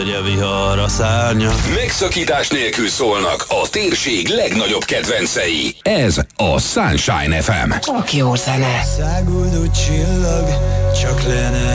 Vihar a szárnya. Megszakítás nélkül szólnak a térség legnagyobb kedvencei. Ez a Sunshine FM. Csak jó zene. Száguldó csillag, csak le ne